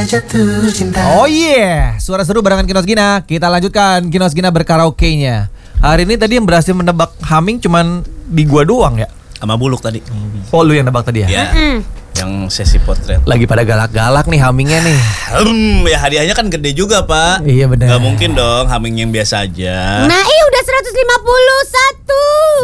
jatuh cinta. Oh yeah, suara seru barengan Kinos Gina. Kita lanjutkan Kinos Gina berkaraoke-nya. Hari ini tadi yang berhasil menebak humming cuman di gua doang ya. Sama Buluk tadi. Oh lu yang nebak tadi ya? Ya. Yang sesi potret. Lagi pada galak-galak nih hummingnya nih. Ya hadiahnya kan gede juga, Pak. Iya benar. Gak mungkin dong humming yang biasa aja. Nah, udah 151.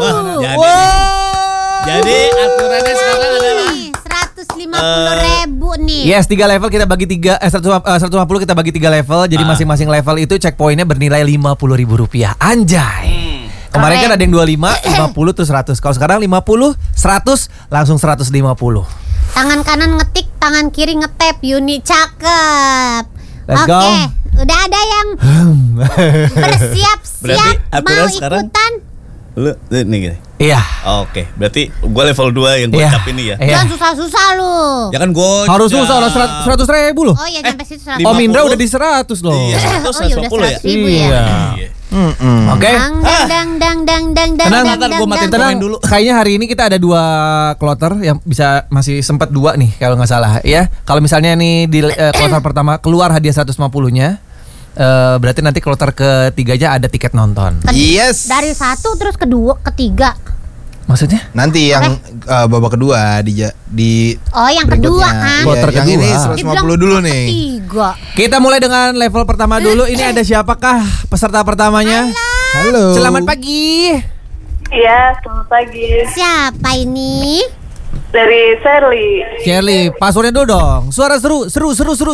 Jadi aturannya sekarang adalah 150.000 nih. Yes, 3 level kita bagi 150 kita bagi 3 level. Jadi masing-masing level itu checkpointnya bernilai Rp50.000. Anjay. Kemarin kan ada yang 25, 50 terus 100. Kalau sekarang 50, 100 langsung 150. Tangan kanan ngetik, tangan kiri ngetap. Yuni cakep. Let's go. Udah ada yang bersiap-siap mau sekarang ikutan. Lu nih gini. Iya. Oke, berarti gue level 2 yang gocap ini ya. Jangan susah-susah lu. Ya kan gue harus susah, 100.000 loh. Oh iya, sampai situ 100. Om Indra udah di 100 loh. Iya, 150 ya. Iya. Oke. Tenang, gue matiin pemain dulu. Kayaknya hari ini kita ada 2 kloter yang bisa masih sempat 2 nih kalau nggak salah ya. Kalau misalnya nih di kloter pertama keluar hadiah 150-nya. Berarti nanti kloter ketiganya ada tiket nonton. Yes. Dari 1 terus kedua, ketiga. Maksudnya? Nanti yang babak kedua di Oh, yang kedua kan. Kloter yang kedua. ini 150 dulu nih. Ketiga. Kita mulai dengan level pertama dulu. Ini ada siapakah peserta pertamanya? Halo. Selamat pagi. Iya, selamat pagi. Siapa ini? Dari Shirley, passwordnya dulu dong. Suara seru. Seru.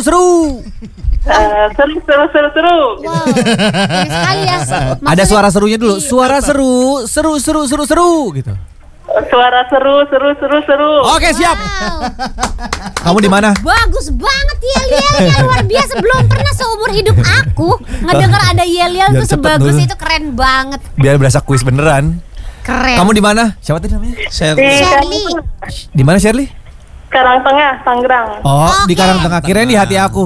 Wow, ini sekali ya. Ada suara serunya dulu. Suara seru gitu. Suara seru. Oke, siap. Wow. Kamu di mana? Bagus banget yel-yelnya, luar biasa. Belum pernah seumur hidup aku ngedenger ada yel-yel Biar tuh cepet sebagus dulu. itu, keren banget. Biar berasa kuis beneran. Keren. Kamu di mana? Siapa tadi namanya? Di Shirley. Di mana Shirley? Karangtengah, Tangerang. Oh, di Oke. Karangtengah. Kirain di hati aku.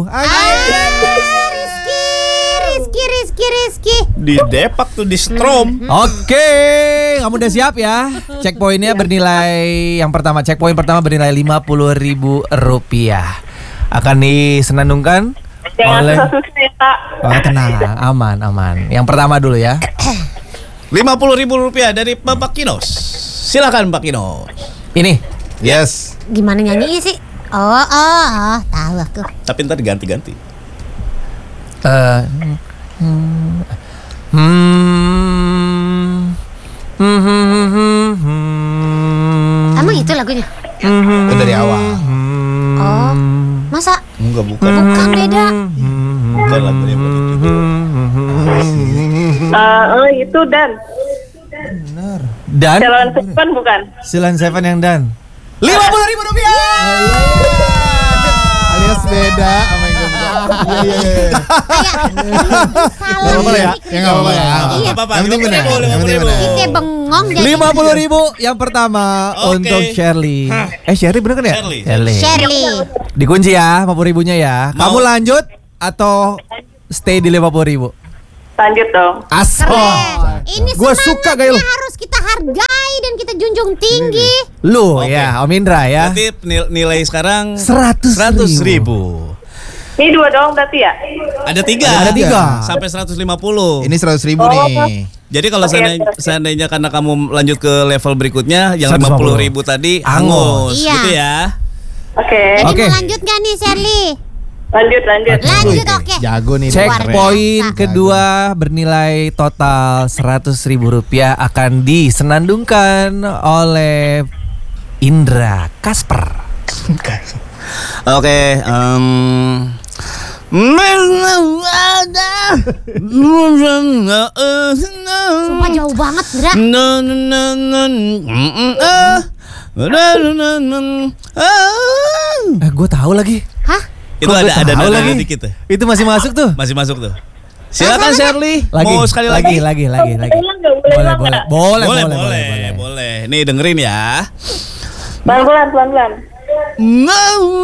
Rizky. Di Depak tuh di Strom. Oke, kamu udah siap ya? Checkpointnya bernilai yang pertama. Checkpoint pertama bernilai Rp50.000. Akan disenandungkan Jangan oleh. susah-susah ya, Pak. Oh, tenang, aman. Yang pertama dulu ya. Rp50.000 dari Bapak Kinos. Silakan Pak Kinos. Ini. Yes. Gimana nyanyi sih? Oh, tahu aku. Tapi ntar diganti-ganti. Emang itu lagunya? Itu dari awal. Oh, masa? Enggak, bukan. Bukan, beda. Bukan lagunya bukan itu. Itu Dan. Dan Jalan Seven bukan? Silan Seven yang dan Rp50.000. Alias beda sama yang gue. Iya. Salah ya? dikit. Ya enggak apa-apa ya. Iya. Yang penting benar. Yang penting benar. Kita bengong jadi Rp50.000 yang pertama Oke. untuk Shirley. Shirley bener kan ya? Shirley. Shirley. Dikunci ya 50.000-nya ya. Kamu lanjut atau stay di 50.000? Lanjut dong. Asal. Keren. Ini Gua suka gaya lu. harus kita hargai dan kita junjung tinggi. Lu Oke. ya, Om Indra ya. Berarti nilai sekarang 100.000. 100.000. Ini 2 doang berarti ya? Ada 3. Ada 3. Sampai 150. Ini 100.000 nih. Jadi kalau seandainya karena kamu lanjut ke level berikutnya yang 150. 50.000 tadi Angus. Iya. gitu ya. Oke. Jadi Oke. mau lanjut gak nih Shirley? Lanjut. Oke. Jago nih. Checkpoint biasa. kedua bernilai total Rp100.000 akan disenandungkan oleh Indra Kasper. Oke, Sumpah jauh banget, Indra. Gue tahu lagi. Hah? Itu Kok gue ada tahu nada lagi? dikit tuh. Itu masih masuk tuh. Masih masuk tuh. Silakan Shirley. Lagi, Mau sekali lagi? lagi. Boleh. Boleh. Nih dengerin ya. Pelan-pelan.